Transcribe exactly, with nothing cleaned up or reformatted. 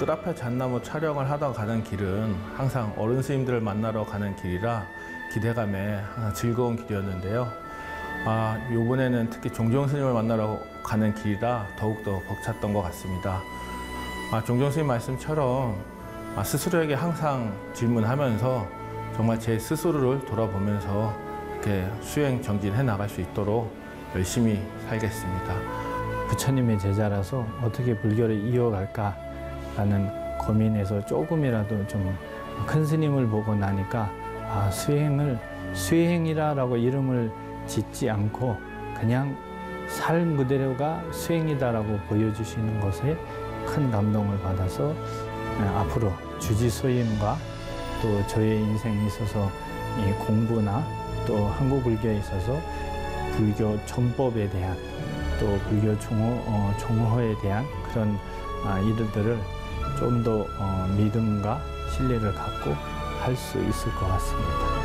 뜰 앞에 잣나무 촬영을 하다 가는 길은 항상 어른 스님들을 만나러 가는 길이라 기대감에 항상 즐거운 길이었는데요. 아, 요번에는 특히 종종 스님을 만나러 가는 길이라 더욱더 벅찼던 것 같습니다. 아, 종종 스님 말씀처럼 아, 스스로에게 항상 질문하면서 정말 제 스스로를 돌아보면서 이렇게 수행 정진해 나갈 수 있도록 열심히 살겠습니다. 부처님의 제자라서 어떻게 불교를 이어갈까라는 고민에서 조금이라도 좀 큰 스님을 보고 나니까 아, 수행을 수행이라고 이름을 짓지 않고 그냥 삶 그대로가 수행이다라고 보여주시는 것에 큰 감동을 받아서 앞으로 주지소임과 또 저의 인생에 있어서 이 공부나 또 한국 불교에 있어서 불교 전법에 대한 또 불교 종호, 어, 종호에 대한 그런 아, 일들을 좀 더 어, 믿음과 신뢰를 갖고 할 수 있을 것 같습니다.